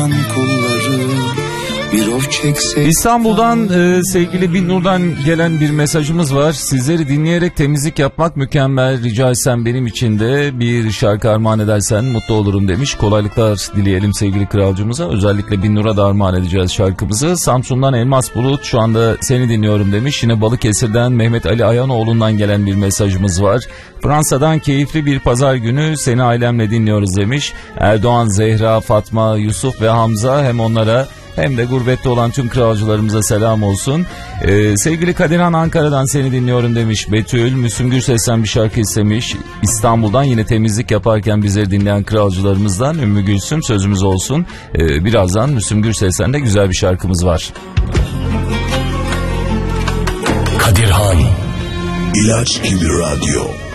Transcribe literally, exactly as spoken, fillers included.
Uzatan kolları bir of çekse. İstanbul'dan e, sevgili Binnur'dan gelen bir mesajımız var. Sizleri dinleyerek temizlik yapmak mükemmel. Rica etsem benim için de bir şarkı armağan edersen mutlu olurum demiş. Kolaylıklar dileyelim sevgili kralcımıza. Özellikle Binnur'a da armağan edeceğiz şarkımızı. Samsun'dan Elmas Bulut şu anda seni dinliyorum demiş. Yine Balıkesir'den Mehmet Ali Ayanoğlu'ndan gelen bir mesajımız var. Fransa'dan keyifli bir pazar günü seni ailemle dinliyoruz demiş. Erdoğan, Zehra, Fatma, Yusuf ve Hamza, hem onlara hem de gurbette olan tüm kralcılarımıza selam olsun. Ee, sevgili Kadirhan Ankara'dan seni dinliyorum demiş. Betül, Müslüm Gürses'ten bir şarkı istemiş. İstanbul'dan yine temizlik yaparken bizleri dinleyen kralcılarımızdan Ümmü Gülsüm sözümüz olsun. Ee, birazdan Müslüm Gürses'ten de güzel bir şarkımız var. Kadirhan İlaç gibi radyo.